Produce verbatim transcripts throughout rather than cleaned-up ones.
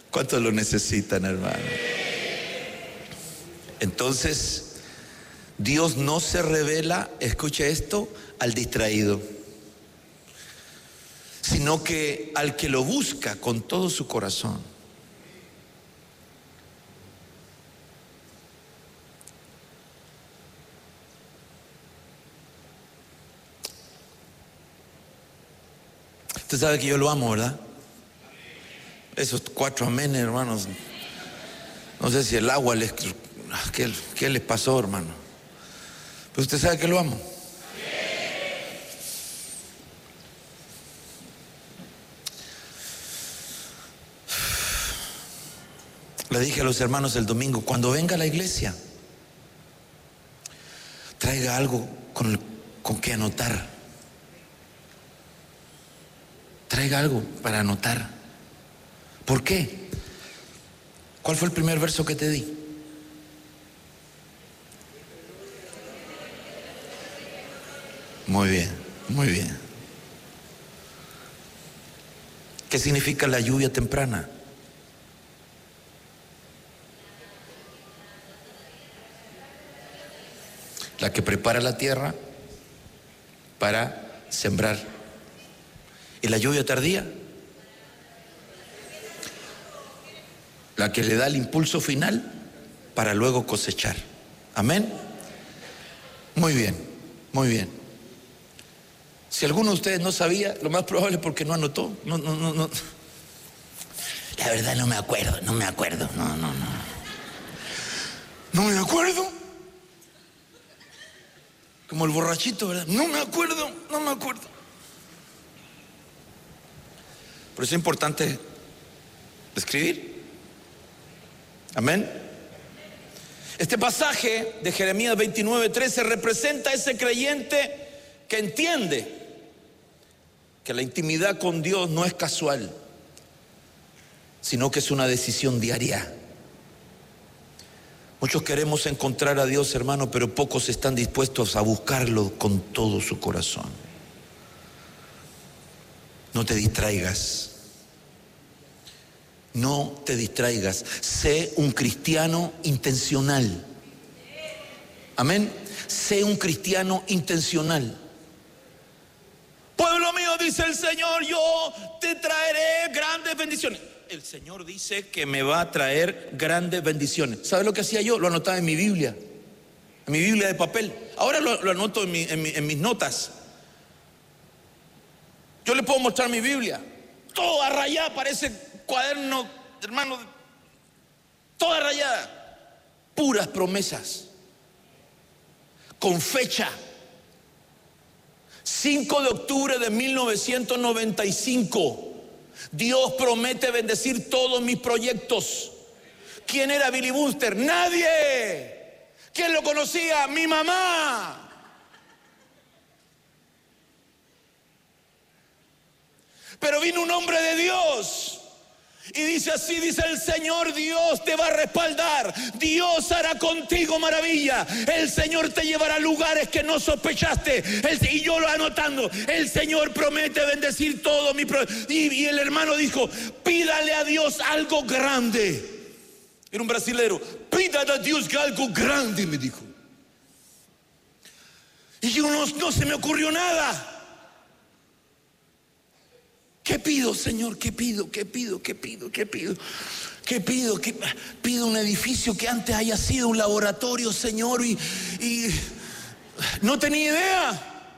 ¿Cuántos lo necesitan, hermano? Entonces, Dios no se revela, escuche esto, al distraído, sino que al que lo busca con todo su corazón. Usted sabe que yo lo amo, ¿verdad? Esos cuatro amenes, hermanos. No sé si el agua les... ¿Qué, qué les pasó, hermano? Pero usted sabe que lo amo. Le dije a los hermanos el domingo, cuando venga a la iglesia, traiga algo con, con que anotar. Traiga algo para anotar. ¿Por qué? ¿Cuál fue el primer verso que te di? Muy bien, muy bien. ¿Qué significa la lluvia temprana? La que prepara la tierra para sembrar. ¿Y la lluvia tardía? La que le da el impulso final para luego cosechar. Amén. Muy bien, muy bien. Si alguno de ustedes no sabía, lo más probable es porque no anotó. No, no, no, no. La verdad no me acuerdo, no me acuerdo. No, no, no. No me acuerdo. Como el borrachito, ¿verdad? No me acuerdo, no me acuerdo. Por eso es importante escribir. Amén. Este pasaje de Jeremías veintinueve trece representa a ese creyente que entiende que la intimidad con Dios no es casual, sino que es una decisión diaria. Muchos queremos encontrar a Dios, hermano, pero pocos están dispuestos a buscarlo con todo su corazón. No te distraigas. No te distraigas. Sé un cristiano intencional. Amén. Sé un cristiano intencional. Pueblo mío, dice el Señor, yo te traeré grandes bendiciones. El Señor dice que me va a traer grandes bendiciones. ¿Sabe lo que hacía yo? Lo anotaba en mi Biblia, en mi Biblia de papel. Ahora lo, lo anoto en, mi, en, mi, en mis notas. Yo le puedo mostrar mi Biblia, toda rayada, parece cuaderno, hermano, toda rayada. Puras promesas, con fecha. cinco de octubre de mil novecientos noventa y cinco. Dios promete bendecir todos mis proyectos. ¿Quién era Billy Buster? Nadie. ¿Quién lo conocía? Mi mamá. Pero vino un hombre de Dios y dice así, dice el Señor, Dios te va a respaldar, Dios hará contigo maravilla, el Señor te llevará a lugares que no sospechaste. El, y yo lo anotando, el Señor promete bendecir todo mi pro, y, y el hermano dijo, pídale a Dios algo grande. Era un brasilero. Pídale a Dios algo grande, me dijo. Y yo no, no se me ocurrió nada. ¿Qué pido, Señor? ¿Qué pido? ¿Qué pido? ¿Qué pido? ¿Qué pido? ¿Qué pido? ¿Qué pido? Un edificio que antes haya sido un laboratorio, Señor, y, y no tenía idea.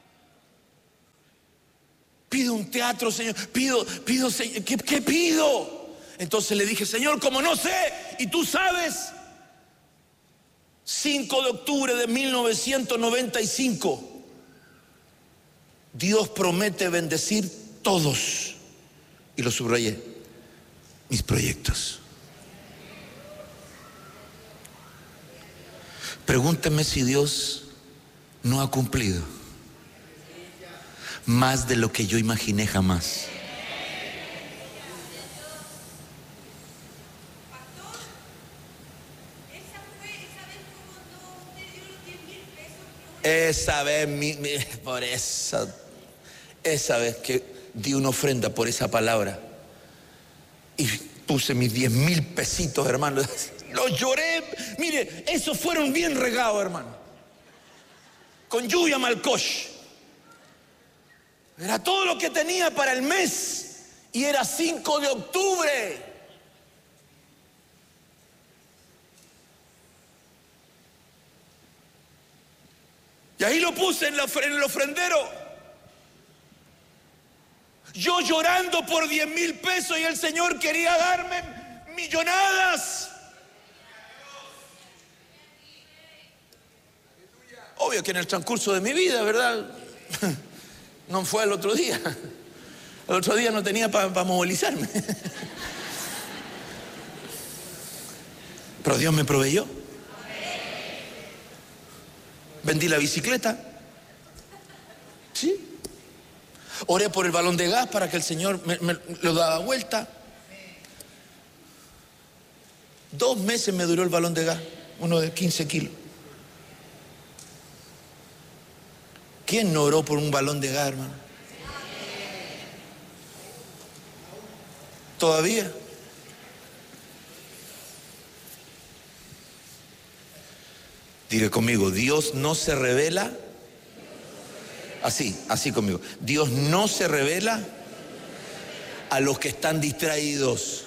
Pido un teatro, Señor. Pido, pido, Señor. ¿Qué, qué pido? Entonces le dije, Señor, como no sé, y tú sabes, cinco de octubre de mil novecientos noventa y cinco, Dios promete bendecir todos, y lo subrayé, mis proyectos. Pregúnteme si Dios no ha cumplido más de lo que yo imaginé jamás. Esa vez, mi, mi, por eso, esa vez que di una ofrenda por esa palabra. Y puse mis diez mil pesitos, hermano. Los lloré. Mire, esos fueron bien regados, hermano. Con lluvia malcosh. Era todo lo que tenía para el mes. Y era cinco de octubre. Y ahí lo puse en, la, en el ofrendero. Yo llorando por diez mil pesos y el Señor quería darme millonadas. Obvio que en el transcurso de mi vida, ¿verdad? No fue al otro día. Al otro día no tenía para pa movilizarme. Pero Dios me proveyó. Vendí la bicicleta. Sí. Oré por el balón de gas para que el Señor me, me lo daba vuelta. Dos meses me duró el balón de gas, uno de quince kilos. ¿Quién no oró por un balón de gas, hermano? ¿Todavía? Diga conmigo, Dios no se revela. Así, así conmigo. Dios no se revela a los que están distraídos.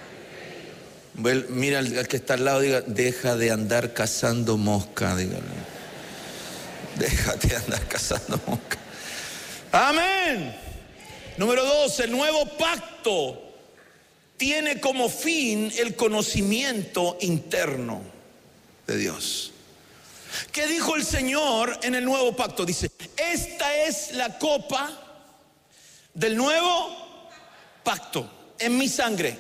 Mira al, al que está al lado, diga, deja de andar cazando mosca, dígale. Déjate de andar cazando mosca. Amén. Número dos, el nuevo pacto tiene como fin el conocimiento interno de Dios. ¿Qué dijo el Señor en el nuevo pacto? Dice, esta es la copa del nuevo pacto en mi sangre.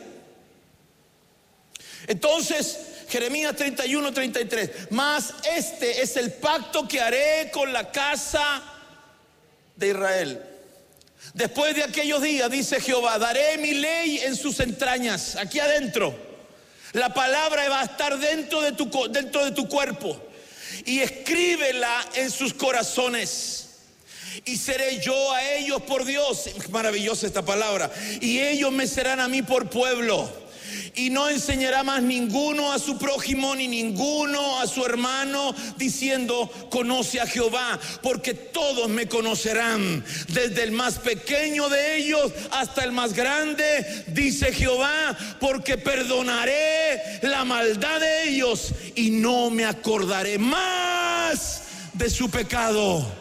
Entonces, Jeremías treinta y uno, treinta y tres, mas este es el pacto que haré con la casa de Israel. Después de aquellos días, dice Jehová, daré mi ley en sus entrañas, aquí adentro. La palabra va a estar dentro de tu, dentro de tu cuerpo. Y escríbela en sus corazones. Y seré yo a ellos por Dios. Maravillosa esta palabra. Y ellos me serán a mí por pueblo. Y no enseñará más ninguno a su prójimo ni ninguno a su hermano diciendo, conoce a Jehová, porque todos me conocerán, desde el más pequeño de ellos hasta el más grande, dice Jehová, porque perdonaré la maldad de ellos y no me acordaré más de su pecado.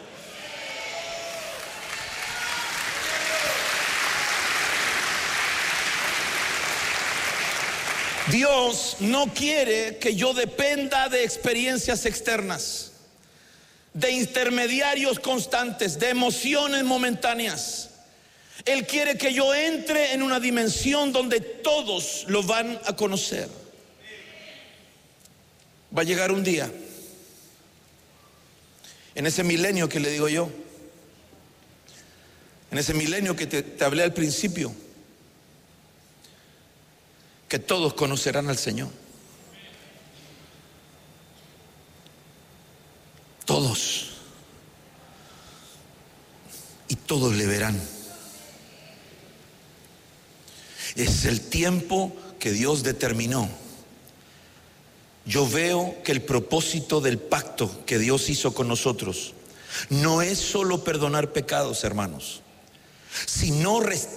Dios no quiere que yo dependa de experiencias externas, de intermediarios constantes, de emociones momentáneas. Él quiere que yo entre en una dimensión donde todos lo van a conocer. Va a llegar un día, en ese milenio que le digo yo, en ese milenio que te, te hablé al principio, que todos conocerán al Señor. Todos. Y todos le verán. Es el tiempo que Dios determinó. Yo veo que el propósito del pacto que Dios hizo con nosotros no es solo perdonar pecados, hermanos, sino restaurar